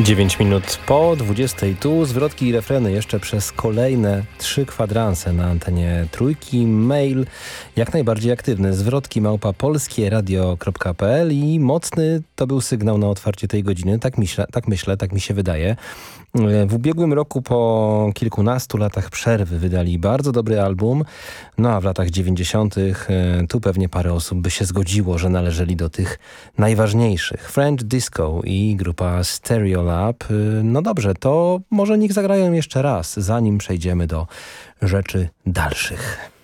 9 minut po 20 tu zwrotki i refreny jeszcze przez kolejne 3 kwadranse na antenie Trójki. Mail jak najbardziej aktywny. Zwrotki @polskieradio.pl i mocny to był sygnał na otwarcie tej godziny. Tak myślę, tak mi się wydaje. W ubiegłym roku po kilkunastu latach przerwy wydali bardzo dobry album, no a w latach 90. tu pewnie parę osób by się zgodziło, że należeli do tych najważniejszych. French Disco i grupa Stereolab. No dobrze, to może niech zagrają jeszcze raz, zanim przejdziemy do rzeczy dalszych.